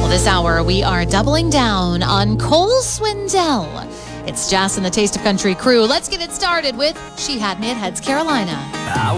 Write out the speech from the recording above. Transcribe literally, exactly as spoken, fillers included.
This hour, we are doubling down on Cole Swindell. It's Jas and the Taste of Country crew. Let's get it started with She Had Me at Heads, Carolina. I